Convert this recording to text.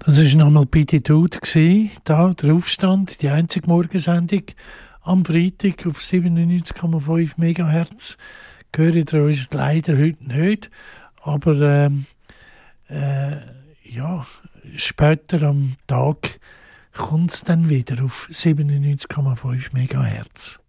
Das war nochmal Pity Dude, da der Aufstand, die einzige Morgensendung am Freitag auf 97,5 MHz. Hören ihr uns leider heute nicht, aber ja, später am Tag kommt es dann wieder auf 97,5 MHz.